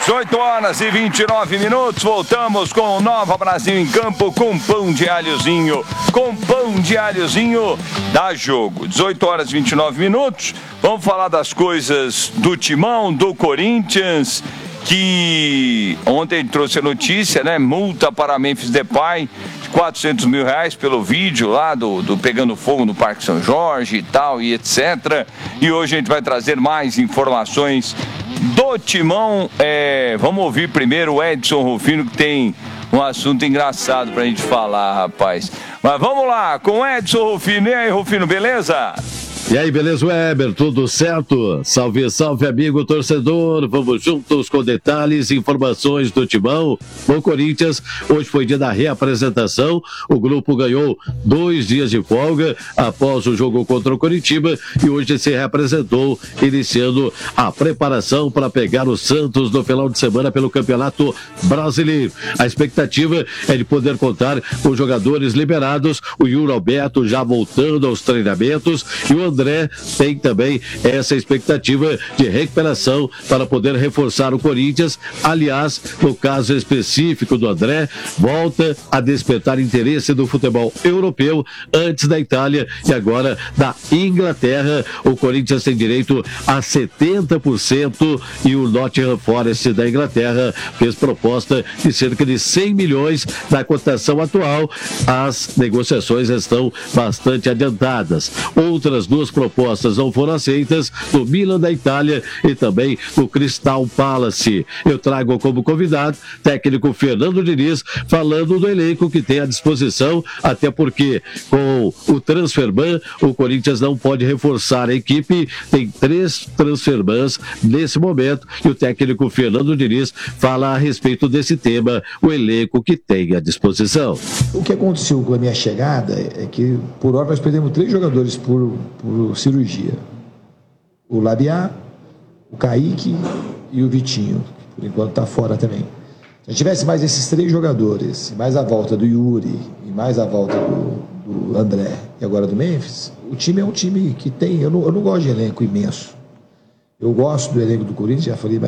18h29, voltamos com o Nova Brasil em campo com pão de alhozinho. Com pão de alhozinho dá jogo. 18h29, vamos falar das coisas do Timão, do Corinthians, que ontem trouxe a notícia, né? Multa para Memphis Depay de R$400 mil pelo vídeo lá do Pegando Fogo no Parque São Jorge e tal, e etc. E hoje a gente vai trazer mais informações do Timão. Vamos ouvir primeiro o Edson Rufino, que tem um assunto engraçado pra gente falar, rapaz. Mas vamos lá, com o Edson Rufino. E aí, Rufino, beleza? E aí, beleza, Weber? Tudo certo? Salve, salve, amigo torcedor. Vamos juntos com detalhes e informações do Timão. O Corinthians, hoje foi dia da reapresentação. O grupo ganhou 2 dias de folga após o jogo contra o Coritiba e hoje se reapresentou, iniciando a preparação para pegar o Santos no final de semana pelo Campeonato Brasileiro. A expectativa é de poder contar com jogadores liberados, o Yuri Alberto já voltando aos treinamentos e o André tem também essa expectativa de recuperação para poder reforçar o Corinthians. Aliás, no caso específico do André, volta a despertar interesse do futebol europeu antes da Itália e agora da Inglaterra. O Corinthians tem direito a 70% e o Nottingham Forest da Inglaterra fez proposta de cerca de 100 milhões na cotação atual. As negociações estão bastante adiantadas. Outras duas propostas não foram aceitas, do Milan da Itália e também do Crystal Palace. Eu trago como convidado técnico Fernando Diniz, falando do elenco que tem à disposição, até porque com o Transferban o Corinthians não pode reforçar a equipe, tem 3 Transferbans nesse momento e o técnico Fernando Diniz fala a respeito desse tema, o elenco que tem à disposição. O que aconteceu com a minha chegada é que por hora nós perdemos 3 jogadores por cirurgia. O Labiá, o Kaique e o Vitinho, que por enquanto está fora também. Se a gente tivesse mais esses 3 jogadores, mais a volta do Yuri e mais a volta do André e agora do Memphis, o time é um time que tem... Eu não gosto de elenco imenso. Eu gosto do elenco do Corinthians, já falei